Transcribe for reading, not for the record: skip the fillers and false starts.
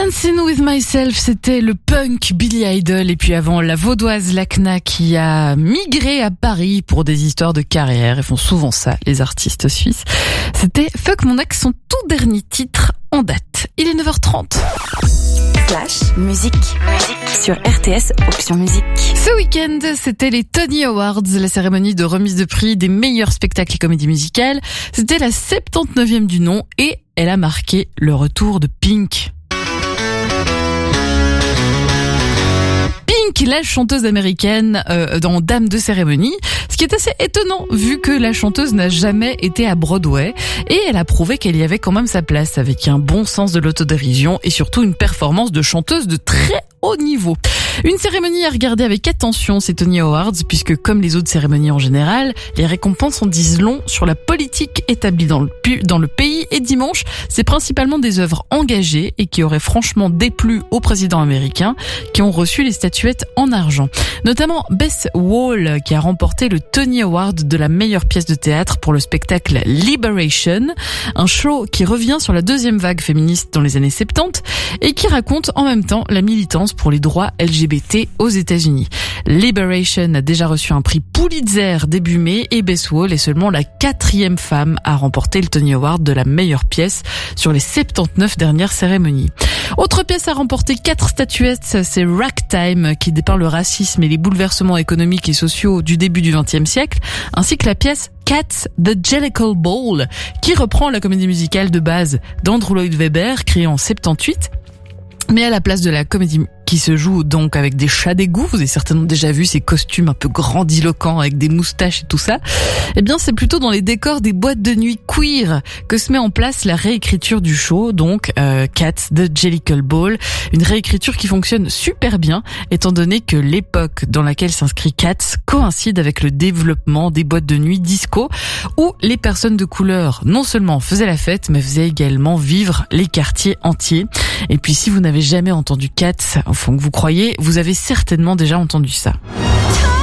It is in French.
Dancing with Myself, c'était le punk Billy Idol, et puis avant la vaudoise Lacna qui a migré à Paris pour des histoires de carrière. Ils font souvent ça, les artistes suisses. C'était Fuck Mon Ex, son tout dernier titre en date. Il est 9h30. Flash, musique sur RTS Option Musique. Ce week-end, c'était les Tony Awards, la cérémonie de remise de prix des meilleurs spectacles et comédies musicales. C'était la 79e du nom et elle a marqué le retour de Pink. Pink, la chanteuse américaine dans Dame de cérémonie, ce qui est assez étonnant vu que la chanteuse n'a jamais été à Broadway et elle a prouvé qu'elle y avait quand même sa place avec un bon sens de l'autodérision et surtout une performance de chanteuse de très haut niveau. Une cérémonie à regarder avec attention, ces Tony Awards, puisque comme les autres cérémonies en général, les récompenses en disent long sur la politique établie dans le pays. Et dimanche, c'est principalement des œuvres engagées et qui auraient franchement déplu au président américain, qui ont reçu les statuettes en argent. Notamment Bess Wall, qui a remporté le Tony Award de la meilleure pièce de théâtre pour le spectacle Liberation, un show qui revient sur la deuxième vague féministe dans les années 70 et qui raconte en même temps la militance pour les droits LGBT aux États-Unis. Liberation a déjà reçu un prix Pulitzer début mai et Bess Wall est seulement la 4e femme à remporter le Tony Award de la meilleure pièce sur les 79 dernières cérémonies. Autre pièce à remporter 4 statuettes, c'est Ragtime qui dépeint le racisme et les bouleversements économiques et sociaux du début du XXe siècle, ainsi que la pièce Cats, The Jellicle Ball qui reprend la comédie musicale de base d'Andrew Lloyd Webber créée en 78. Mais à la place de la comédie qui se joue donc avec des chats d'égout, vous avez certainement déjà vu ces costumes un peu grandiloquents avec des moustaches et tout ça, eh bien c'est plutôt dans les décors des boîtes de nuit queer que se met en place la réécriture du show, donc Cats, The Jellicle Ball, une réécriture qui fonctionne super bien étant donné que l'époque dans laquelle s'inscrit Cats coïncide avec le développement des boîtes de nuit disco où les personnes de couleur non seulement faisaient la fête mais faisaient également vivre les quartiers entiers. Et puis si vous n'avez jamais entendu Cats, au fond que vous croyez, vous avez certainement déjà entendu ça.